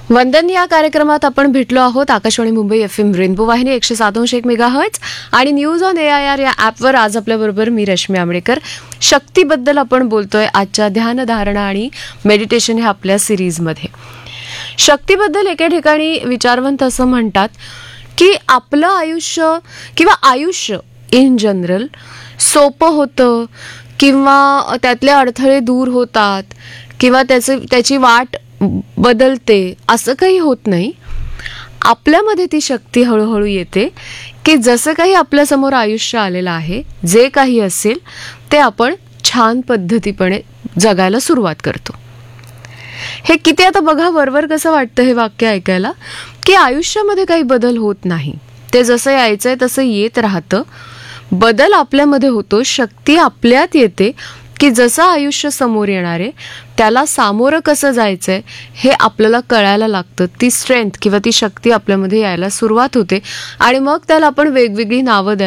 वंदन या कार्यक्रमात आपण भेटलो आहोत आकाशवाणी मुंबई FM रेनबो वाहिनी 107.1 मेगाहर्ट्ज आणि न्यूज ऑन AIR या ॲपवर. आज आपल्याबरोबर मी रश्मी आंबेडकर. शक्तीबद्दल आपण बोलतोय आजच्या ध्यान धारणा आणि मेडिटेशन ह्या आपल्या सिरीजमध्ये. शक्तीबद्दल एके ठिकाणी विचारवंत असं म्हणतात की आपलं आयुष्य किंवा आयुष्य इन जनरल सोपं होतं किंवा त्यातले अडथळे दूर होतात किंवा त्याची वाट बदलते असं काही होत नाही. आपल्यामध्ये ती शक्ती हळूहळू येते की जसं काही आपल्यासमोर आयुष्य आलेलं आहे, जे काही असेल ते आपण छान पद्धतीपणे जगायला सुरुवात करतो. हे किती आता बघा वरवर कसं वाटतं हे वाक्य ऐकायला, की आयुष्यामध्ये काही बदल होत नाही, ते जसं यायचंय तसं येत राहतं. बदल आपल्यामध्ये होतो, शक्ती आपल्यात येते की जसं आयुष्य समोर येणार आहे त्याला सामोरं कसं जायचंय हे आपल्याला कळायला लागतं. ती स्ट्रेंथ किंवा ती शक्ती आपल्यामध्ये यायला सुरुवात होते आणि मग त्याला आपण वेगवेगळी नावं